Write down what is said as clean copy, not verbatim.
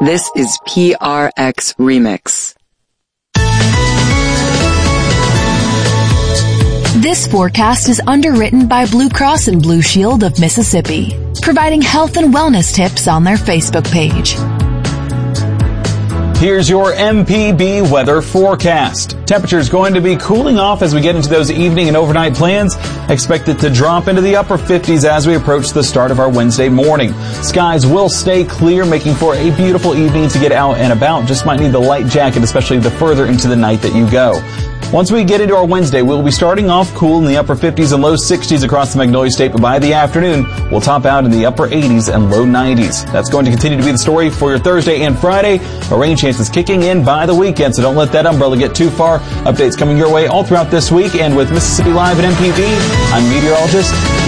This is PRX Remix. This forecast is underwritten by Blue Cross and Blue Shield of Mississippi, providing health and wellness tips on their Facebook page. Here's your MPB weather forecast. Temperatures going to be cooling off as we get into those evening and overnight plans. Expect it to drop into the upper 50s as we approach the start of our Wednesday morning. Skies will stay clear, making for a beautiful evening to get out and about. Just might need the light jacket, especially the further into the night that you go. Once we get into our Wednesday, we'll be starting off cool in the upper 50s and low 60s across the Magnolia State, but by the afternoon, we'll top out in the upper 80s and low 90s. That's going to continue to be the story for your Thursday and Friday. A rain chance is kicking in by the weekend, so don't let that umbrella get too far. Updates coming your way all throughout this week, and with Mississippi Live at MPB, I'm meteorologist